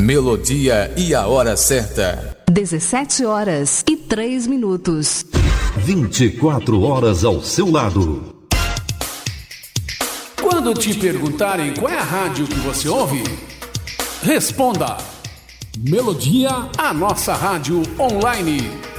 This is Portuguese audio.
Melodia e a hora certa. 17h03. 24 horas ao seu lado. Quando te perguntarem qual é a rádio que você ouve, responda: Melodia, a nossa rádio online.